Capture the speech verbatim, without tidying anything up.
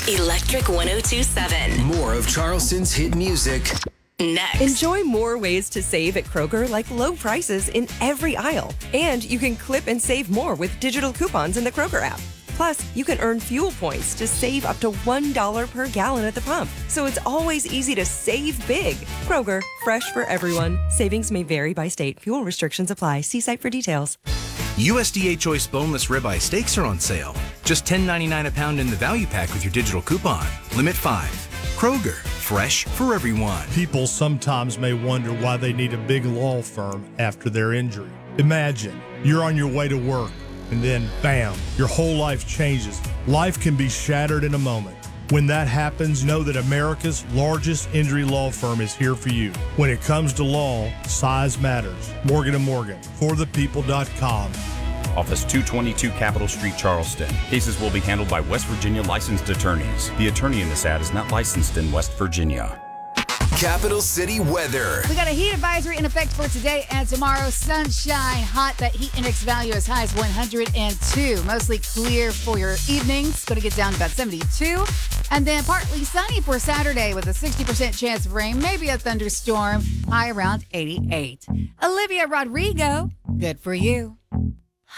Electric one oh two point seven. More of Charleston's hit music. Next. Enjoy more ways to save at Kroger, like low prices in every aisle. And you can clip and save more with digital coupons in the Kroger app. Plus, you can earn fuel points to save up to one dollar per gallon at the pump. So it's always easy to save big. Kroger, fresh for everyone. Savings may vary by state. Fuel restrictions apply. See site for details. U S D A Choice boneless ribeye steaks are on sale. Just ten ninety-nine a pound in the value pack with your digital coupon. Limit five. Kroger, fresh for everyone. People sometimes may wonder why they need a big law firm after their injury. Imagine you're on your way to work and then, bam, your whole life changes. Life can be shattered in a moment. When that happens, know that America's largest injury law firm is here for you. When it comes to law, size matters. Morgan and Morgan, for the people dot com. Office two twenty-two Capitol Street, Charleston. Cases will be handled by West Virginia licensed attorneys. The attorney in this ad is not licensed in West Virginia. Capital City weather. We got a heat advisory in effect for today and tomorrow. Sunshine, hot. That heat index value as high as one hundred two. Mostly clear for your evenings. Going to get down to about seventy-two. And then partly sunny for Saturday with a sixty percent chance of rain. Maybe a thunderstorm. High around eighty-eight. Olivia Rodrigo, good for you.